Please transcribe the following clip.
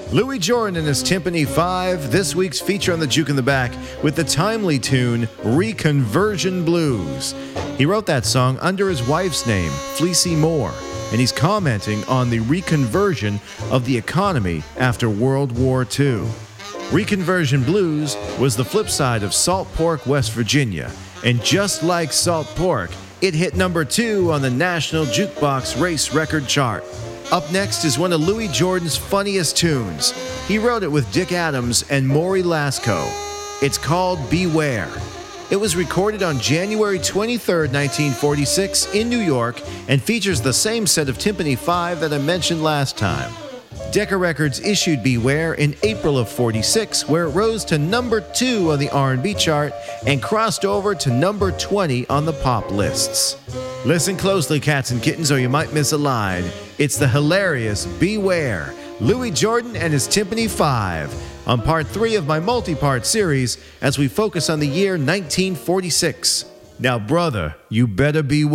Louis Jordan and his Timpani 5, this week's feature on the Juke in the Back with the timely tune Reconversion Blues. He wrote that song under his wife's name, Fleecy Moore, and he's commenting on the reconversion of the economy after World War II. Reconversion Blues was the flip side of Salt Pork, West Virginia, and just like Salt Pork, it hit number 2 on the National Jukebox Race Record Chart. Up next is one of Louis Jordan's funniest tunes. He wrote it with Dick Adams and Maury Lasco. It's called Beware. It was recorded on January 23, 1946 in New York and features the same set of Timpani 5 that I mentioned last time. Decca Records issued Beware in April of '46, where it rose to number 2 on the R&B chart and crossed over to number 20 on the pop lists. Listen closely, cats and kittens, or you might miss a line. It's the hilarious Beware, Louis Jordan and his Timpani 5, on part 3 of my multi-part series as we focus on the year 1946. Now, brother, you better beware.